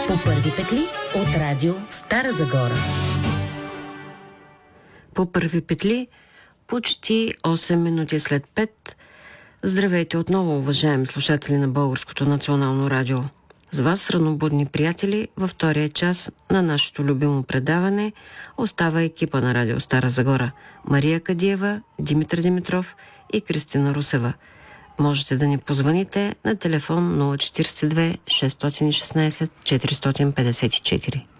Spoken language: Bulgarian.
По първи петли от радио Стара Загора. По първи петли, почти 8 минути след 5. Здравейте отново, уважаеми слушатели на Българското национално радио. С вас, ранобудни приятели, във втория час на нашето любимо предаване остава екипа на радио Стара Загора: Мария Кадиева, Димитър Димитров и Кристина Русева. Можете да ни позвоните на телефон 042 616 454.